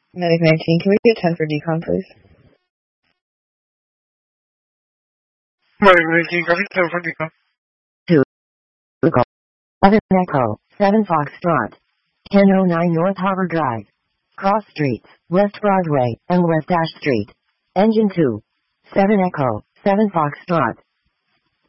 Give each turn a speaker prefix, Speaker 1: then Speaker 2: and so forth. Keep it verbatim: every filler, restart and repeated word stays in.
Speaker 1: Medic nineteen, can we get ten for decon, please?
Speaker 2: Medic nineteen, copy ten for decon.
Speaker 3: two. Echo. seven Echo. seven Foxtrot. ten oh nine North Harbor Drive. Cross Streets, West Broadway, and West Ash Street. Engine two. seven Echo. seven Foxtrot.